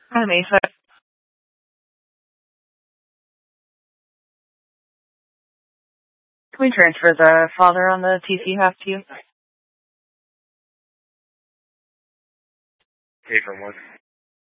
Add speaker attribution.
Speaker 1: Hi, Mesa. Can we transfer the father on the TC half to you?
Speaker 2: Hey, from what?